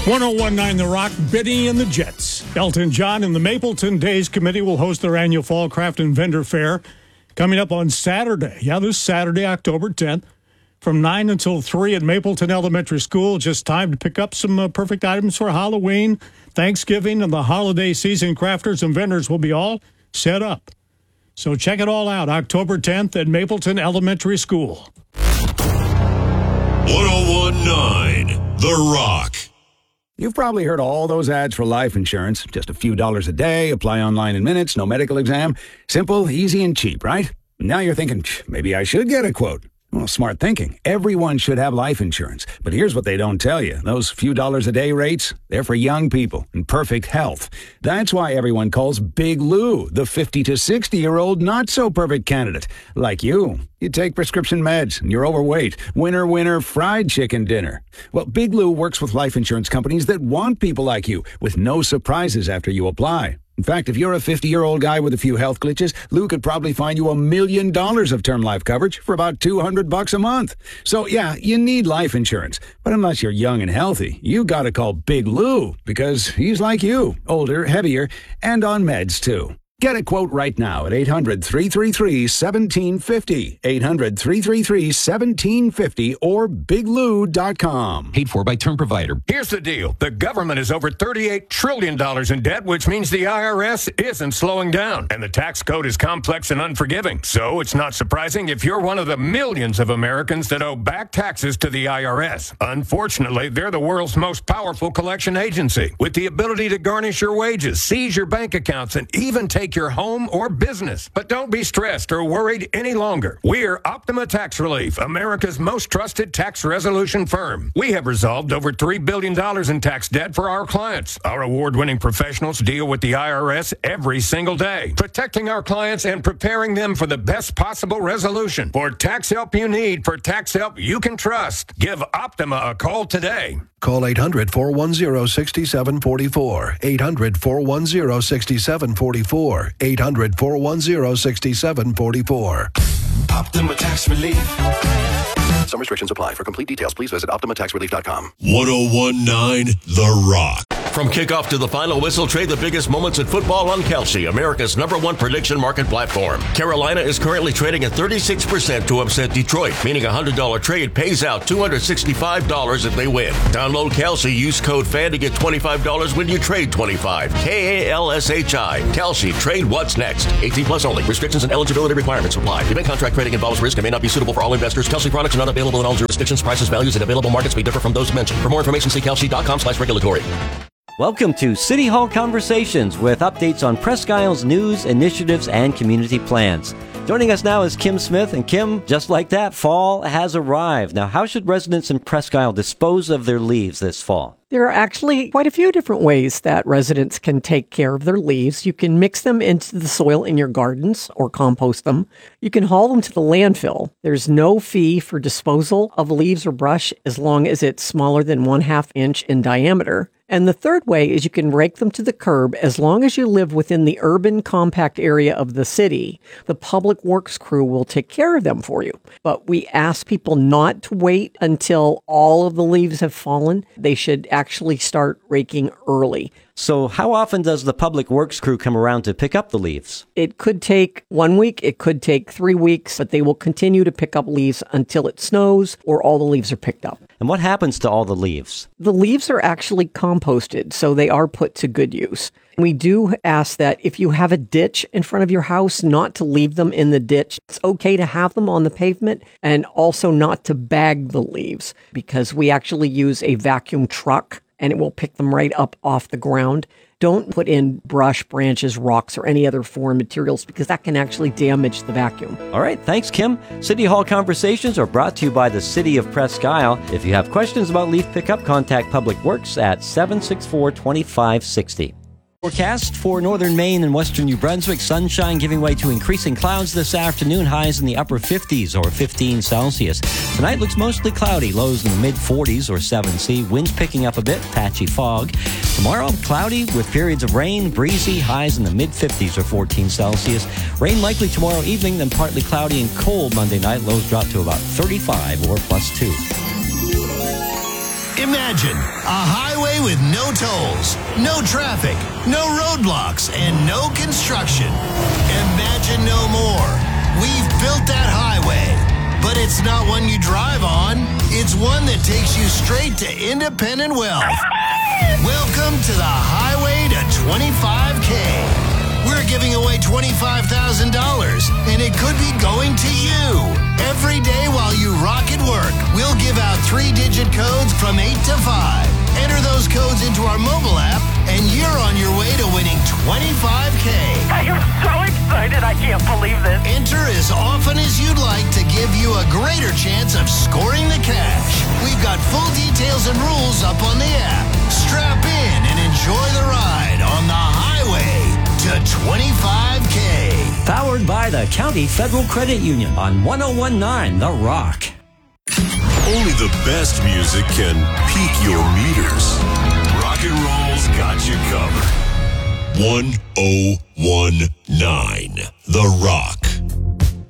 1019 The Rock, Benny and the Jets. Elton John and the Mapleton Days Committee will host their annual Fall Craft and Vendor Fair coming up on Saturday. Yeah, this Saturday, October 10th, from 9 until 3 at Mapleton Elementary School. Just time to pick up some perfect items for Halloween, Thanksgiving, and the holiday season. Crafters and vendors will be all set up. So check it all out, October 10th at Mapleton Elementary School. 1019 The Rock. You've probably heard all those ads for life insurance. Just a few dollars a day, apply online in minutes, no medical exam. Simple, easy, and cheap, right? Now you're thinking, maybe I should get a quote. Well, smart thinking. Everyone should have life insurance. But here's what they don't tell you. Those few dollars a day rates, they're for young people in perfect health. That's why everyone calls Big Lou the 50 to 60-year-old not-so-perfect candidate. Like you. You take prescription meds, and you're overweight. Winner, fried chicken dinner. Well, Big Lou works with life insurance companies that want people like you, with no surprises after you apply. In fact, if you're a 50-year-old guy with a few health glitches, Lou could probably find you $1 million of term life coverage for about $200 a month. So, yeah, you need life insurance. But unless you're young and healthy, you gotta call Big Lou, because he's like you, older, heavier, and on meds, too. Get a quote right now at 800-333-1750, 800-333-1750, or biglou.com. Paid for by term provider. Here's the deal. The government is over $38 trillion in debt, which means the IRS isn't slowing down. And the tax code is complex and unforgiving. So it's not surprising if you're one of the millions of Americans that owe back taxes to the IRS. Unfortunately, they're the world's most powerful collection agency, with the ability to garnish your wages, seize your bank accounts, and even take your home or business. But don't be stressed or worried any longer. We're Optima Tax Relief, America's most trusted tax resolution firm. We have resolved over $3 billion in tax debt for our clients. Our award-winning professionals deal with the IRS every single day, protecting our clients and preparing them for the best possible resolution. For tax help you need, for tax help you can trust, give Optima a call today. Call 800-410-6744, 800-410-6744, 800-410-6744. Optima Tax Relief. Some restrictions apply. For complete details, please visit OptimaTaxRelief.com. 1019 The Rock. From kickoff to the final whistle, trade the biggest moments in football on Kalshi, America's #1 prediction market platform. Carolina is currently trading at 36% to upset Detroit, meaning a $100 trade pays out $265 if they win. Download Kalshi, use code FAN to get $25 when you trade $25. KALSHI. Kalshi. Trade what's next. 18 plus only. Restrictions and eligibility requirements apply. Event contract trading involves risk and may not be suitable for all investors. Kalshi products are not available in all jurisdictions. Prices, values, and available markets may differ from those mentioned. For more information, see kalshi.com/regulatory. Welcome to City Hall Conversations with updates on Presque Isle's news, initiatives, and community plans. Joining us now is Kim Smith. And Kim, just like that, fall has arrived. Now, how should residents in Presque Isle dispose of their leaves this fall? There are actually quite a few different ways that residents can take care of their leaves. You can mix them into the soil in your gardens or compost them. You can haul them to the landfill. There's no fee for disposal of leaves or brush as long as it's smaller than 1/2 inch in diameter. And the third way is you can rake them to the curb as long as you live within the urban compact area of the city. The public works crew will take care of them for you. But we ask people not to wait until all of the leaves have fallen. They should actually start raking early. So how often does the public works crew come around to pick up the leaves? It could take 1 week, it could take 3 weeks, but they will continue to pick up leaves until it snows or all the leaves are picked up. And what happens to all the leaves? The leaves are actually composted, so they are put to good use. We do ask that if you have a ditch in front of your house, not to leave them in the ditch. It's okay to have them on the pavement, and also not to bag the leaves, because we actually use a vacuum truck and it will pick them right up off the ground. Don't put in brush, branches, rocks, or any other foreign materials, because that can actually damage the vacuum. All right, thanks, Kim. City Hall Conversations are brought to you by the City of Presque Isle. If you have questions about leaf pickup, contact Public Works at 764-2560. Forecast for northern Maine and western New Brunswick. Sunshine giving way to increasing clouds this afternoon. Highs in the upper 50s or 15 Celsius. Tonight looks mostly cloudy. Lows in the mid-40s or 7C. Winds picking up a bit. Patchy fog. Tomorrow, cloudy with periods of rain. Breezy. Highs in the mid-50s or 14 Celsius. Rain likely tomorrow evening, then partly cloudy and cold Monday night. Lows drop to about 35 or +2. Imagine a highway with no tolls, no traffic, no roadblocks, and no construction. Imagine no more. We've built that highway, but it's not one you drive on. It's one that takes you straight to independent wealth. Welcome to the highway to 25K. We're giving away $25,000, and it could be going to you. Every day while you rock at work, we'll give out 3-digit codes from 8 to 5. Enter those codes into our mobile app, and you're on your way to winning $25K. I am so excited. I can't believe this. Enter as often as you'd like to give you a greater chance of scoring the cash. We've got full details and rules up on the app. Strap in and enjoy the ride on the highway to 25K. Powered by the County Federal Credit Union on 1019 The Rock. Only the best music can peak your meters. Rock and roll's got you covered. 1019 The Rock.